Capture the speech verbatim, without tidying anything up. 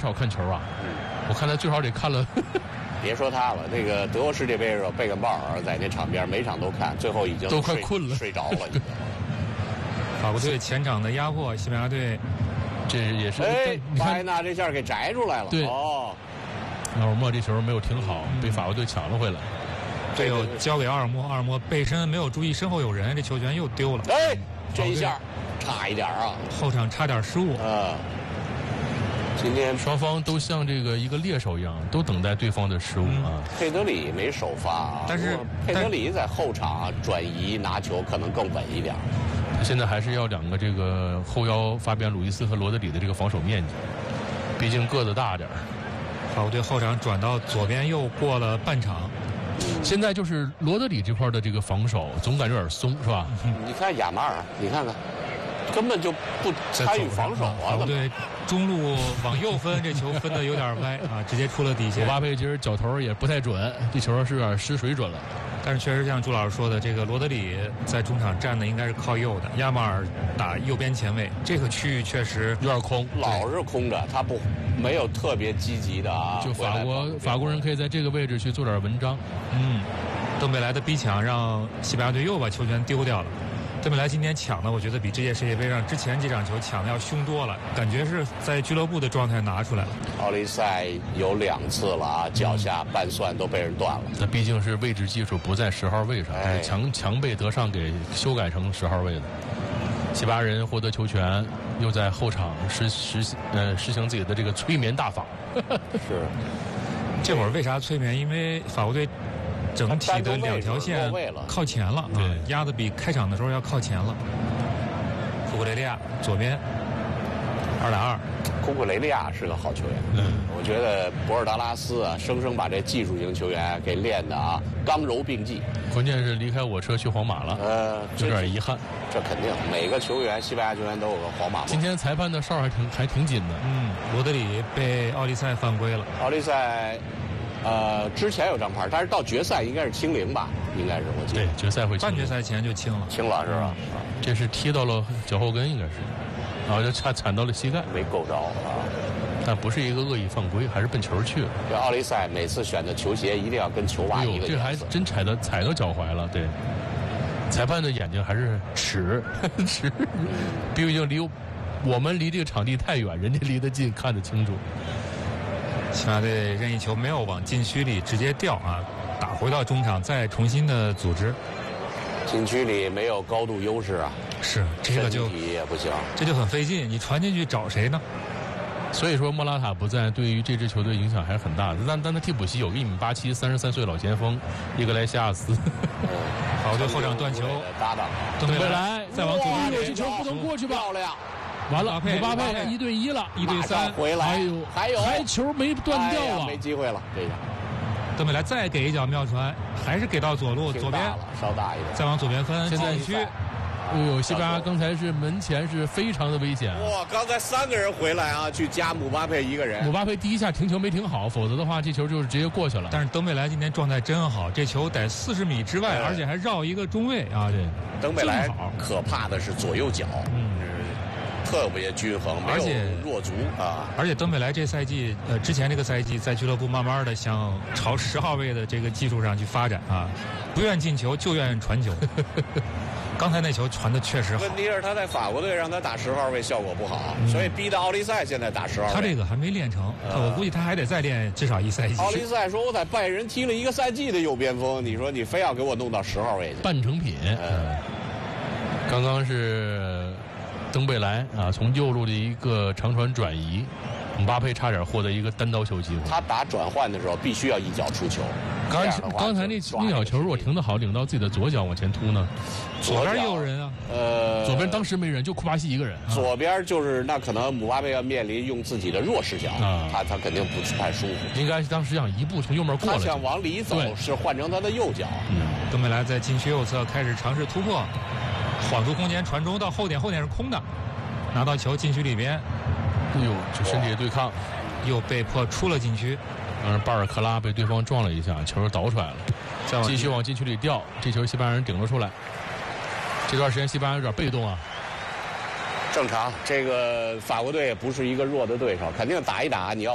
少看球啊。嗯，我看他最少得看了。 别说他了，那个德国世界杯的时候，贝根鲍尔在那场边每场都看，最后已经都快困了， 睡着了。 法国队前场的压迫，西班牙队这也是。 哎，巴埃纳这下给摘出来了。 对。 哦。 奥尔莫这球没有停好，嗯、被法国队抢了回来。 队友交给奥尔莫，奥尔莫背身没有注意身后有人，这球权又丢了。 哎，这一下差一点啊！ 后场差点失误啊。今天双方都像这个一个猎手一样，都等待对方的失误啊。 佩德里没首发， 但是佩德里在后场转移拿球可能更稳一点。 现在还是要两个这个后腰发边鲁伊斯和罗德里的这个防守面积，毕竟个子大点儿。 法国队后场转到左边又过了半场， 现在就是罗德里这块的这个防守总感觉有点松，是吧？ 你看亚马尔，你看看，根本就不参与防守啊！ 法国队中路往右分，这球分的有点歪啊，直接出了底线。 姆巴佩今儿脚头也不太准，这球是有点失水准了。 但是确实像朱老师说的，这个罗德里在中场站的应该是靠右的，亚马尔打右边前卫，这个区域确实有点空， 老是空着，他不没有特别积极的啊。 就法国法国人可以在这个位置去做点文章。 嗯，登贝莱的逼抢让西班牙队又把球权丢掉了。登贝莱今天抢的，我觉得比这届世界杯上之前几场球抢的要凶多了，感觉是在俱乐部的状态拿出来了。 奥利塞有两次了啊，脚下半蒜都被人断了。 那毕竟是位置技术不在十号位上， 哎、 强强被德尚给修改成十号位的。西班牙人获得球权，又在后场实实呃实行自己的这个催眠大法。 是， 这会儿为啥催眠？因为法国队整体的两条线靠前了， 对， 啊、压的比开场的时候要靠前了。库库雷利亚左边二打二， 库库雷利亚是个好球员。嗯，我觉得博尔达拉斯啊，生生把这技术型球员给练的啊，刚柔并济。 关键是离开我车去皇马了， 呃， 有点遗憾。 这肯定，每个球员，西班牙球员都有个皇马。 今天裁判的哨还挺还挺紧的。 嗯，罗德里被奥利塞犯规了。 奥利塞。呃，之前有张牌，但是到决赛应该是清零吧？应该是我记得。 对，决赛会清。 半决赛前就清了， 清了是吧？ 嗯、这是踢到了脚后跟，应该是，然后就差铲到了膝盖， 没够着啊。 但不是一个恶意犯规，还是奔球去了。 这奥利塞每次选的球鞋一定要跟球袜一个颜色。 这还真踩到踩到脚踝了，对。裁判的眼睛还是尺尺，毕竟离我们离这个场地太远，人家离得近，看得清楚。 西班牙队任意球没有往禁区里直接掉啊，打回到中场再重新的组织。 禁区里没有高度优势啊， 是这个就身体也不行， 这就很费劲。你传进去找谁呢？ 所以说莫拉塔不在，对于这支球队影响还是很大的。但但他替补席有个一米八七、三十三岁老前锋伊格莱西亚斯。 法国队后场断球搭档， 登贝莱再往左边， 这球不能过去吧？ 漂亮。 完了，姆巴佩一对一了， 一对三， 回来， 还有还有， 还球没断掉啊， 没机会了，这下。 登贝莱再给一脚妙传，还是给到左路左边， 稍大一点， 再往左边分， 现在禁区。 哎呦，西班牙刚才是门前是非常的危险。 哇，刚才三个人回来啊，去加姆巴佩一个人。 姆巴佩第一下停球没停好，否则的话这球就是直接过去了。 但是登贝莱今天状态真好，这球在四十米之外，而且还绕一个中卫啊，对。 登贝莱可怕的是左右脚，嗯。特别均衡， 而且弱足啊！ 而且登贝莱这赛季，呃，之前这个赛季在俱乐部慢慢的向朝十号位的这个技术上去发展啊，不愿进球就愿传球。刚才那球传的确实好。 问题是他在法国队让他打十号位效果不好，嗯、所以逼得奥利塞现在打十号位。 他这个还没练成，呃、我估计他还得再练至少一赛季。 奥利塞说：“我在拜仁踢了一个赛季的右边锋，你说你非要给我弄到十号位去？” 半成品。嗯，刚刚是。登贝莱啊，从右路的一个长传转移，姆巴佩差点获得一个单刀球机会。 他打转换的时候必须要一脚出球。 刚刚才那那脚球如果停得好，领到自己的左脚往前突呢？ 左边也有人啊， 呃， 左边当时没人，就库巴西一个人。 啊、左边就是那可能姆巴佩要面临用自己的弱势脚，啊、他他肯定不太舒服。 应该是当时想一步从右面过了， 他想往里走是换成他的右脚。 嗯，登贝莱在禁区右侧开始尝试突破。晃出空间传中到后点，后点是空的，拿到球禁区里边， 哎呦，这身体对抗， 又被迫出了禁区。 嗯，巴尔克拉被对方撞了一下，球倒出来了，继续往禁区里掉，这球西班牙人顶了出来。这段时间西班牙有点被动啊。 正常，这个法国队也不是一个弱的对手，肯定打一打你要。